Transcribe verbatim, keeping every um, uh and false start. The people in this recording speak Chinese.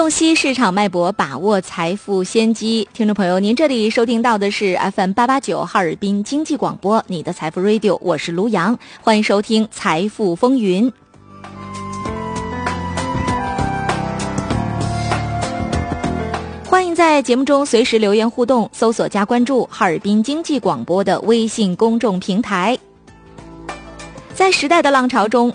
洞悉市场脉搏，把握财富先机。听众朋友，您这里收听到的是 F M 八八九哈尔滨经济广播，你的财富 Radio， 我是卢阳，欢迎收听财富风云。欢迎在节目中随时留言互动，搜索加关注哈尔滨经济广播的微信公众平台。在时代的浪潮中，